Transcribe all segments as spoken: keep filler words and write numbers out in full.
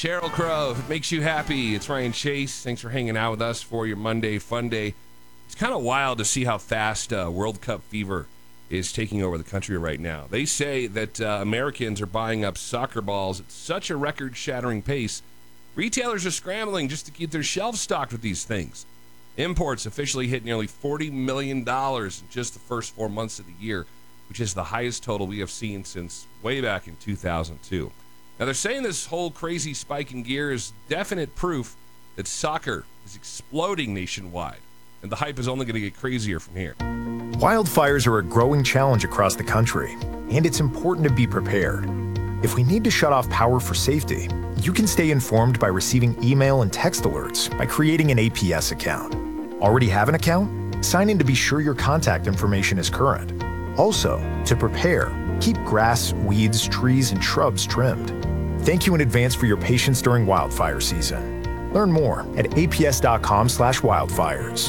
Sheryl Crow, if it makes you happy, it's Ryan Chase. Thanks for hanging out with us for your Monday Fun Day. It's kind of wild to see how fast uh, World Cup fever is taking over the country right now. They say that uh, Americans are buying up soccer balls at such a record-shattering pace, retailers are scrambling just to keep their shelves stocked with these things. Imports officially hit nearly forty million dollars in just the first four months of the year, which is the highest total we have seen since way back in two thousand two. Now, they're saying this whole crazy spike in gear is definite proof that soccer is exploding nationwide, and the hype is only going to get crazier from here. Wildfires are a growing challenge across the country, and it's important to be prepared. If we need to shut off power for safety, you can stay informed by receiving email and text alerts by creating an A P S account. Already have an account? Sign in to be sure your contact information is current. Also, to prepare, keep grass, weeds, trees, and shrubs trimmed. Thank you in advance for your patience during wildfire season. Learn more at A P S dot com slash wildfires.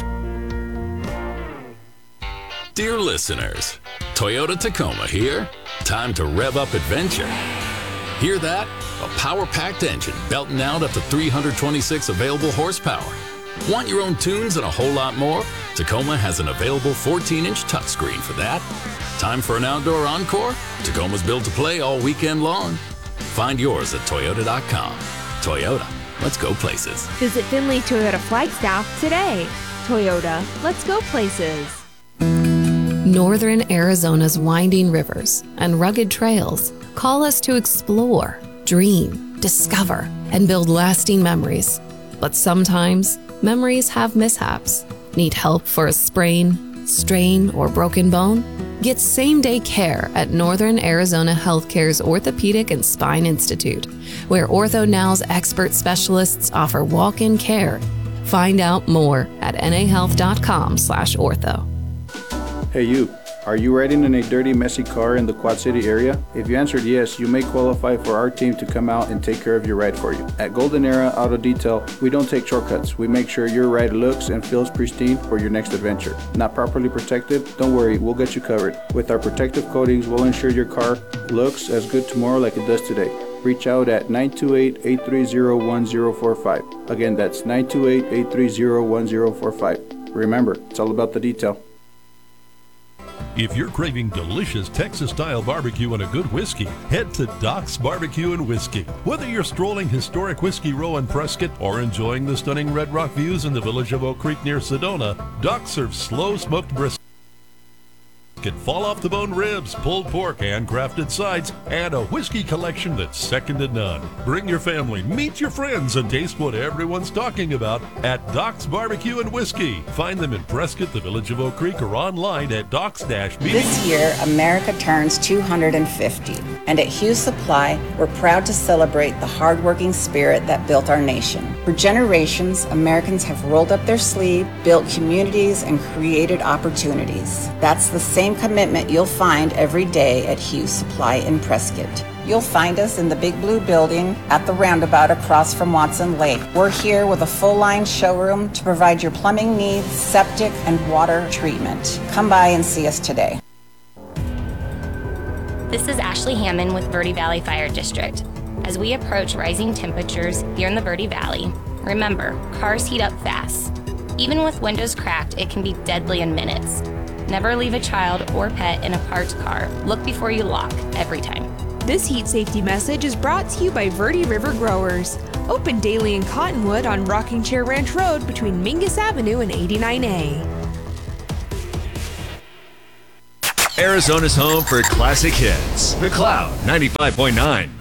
Dear listeners, Toyota Tacoma here. Time to rev up adventure. Hear that? A power-packed engine belting out up to three hundred twenty-six available horsepower. Want your own tunes and a whole lot more? Tacoma has an available fourteen inch touchscreen for that. Time for an outdoor encore? Tacoma's built to play all weekend long. Find yours at Toyota dot com. Toyota, let's go places. Visit Finley Toyota Flagstaff today. Toyota, let's go places. Northern Arizona's winding rivers and rugged trails call us to explore, dream, discover, and build lasting memories. But sometimes, memories have mishaps. Need help for a sprain, strain, or broken bone? Get same-day care at Northern Arizona Healthcare's Orthopedic and Spine Institute, where OrthoNow's expert specialists offer walk-in care. Find out more at N A health dot com slash ortho. Hey you, are you riding in a dirty, messy car in the Quad City area? If you answered yes, you may qualify for our team to come out and take care of your ride for you. At Golden Era Auto Detail, we don't take shortcuts. We make sure your ride looks and feels pristine for your next adventure. Not properly protected? Don't worry, we'll get you covered. With our protective coatings, we'll ensure your car looks as good tomorrow like it does today. Reach out at nine two eight, eight three zero, one zero four five. Again, that's nine two eight, eight three zero, one zero four five. Remember, it's all about the detail. If you're craving delicious Texas-style barbecue and a good whiskey, head to Doc's Barbecue and Whiskey. Whether you're strolling historic Whiskey Row in Prescott or enjoying the stunning Red Rock views in the village of Oak Creek near Sedona, Doc serves slow-smoked brisket, fall-off-the-bone ribs, pulled pork, handcrafted sides, and a whiskey collection that's second to none. Bring your family, meet your friends, and taste what everyone's talking about at Doc's Barbecue and Whiskey. Find them in Prescott, the village of Oak Creek, or online at docs dash media. This year, America turns two hundred fifty, and at Hughes Supply, we're proud to celebrate the hardworking spirit that built our nation. For generations, Americans have rolled up their sleeve, built communities, and created opportunities. That's the same commitment you'll find every day at Hughes Supply in Prescott. You'll find us in the Big Blue Building at the roundabout across from Watson Lake. We're here with a full-line showroom to provide your plumbing needs, septic, and water treatment. Come by and see us today. This is Ashley Hammond with Verde Valley Fire District. As we approach rising temperatures here in the Verde Valley, remember, cars heat up fast. Even with windows cracked, it can be deadly in minutes. Never leave a child or pet in a parked car. Look before you lock, every time. This heat safety message is brought to you by Verde River Growers. Open daily in Cottonwood on Rocking Chair Ranch Road between Mingus Avenue and eighty-nine A. Arizona's home for classic hits. The Cloud ninety-five point nine.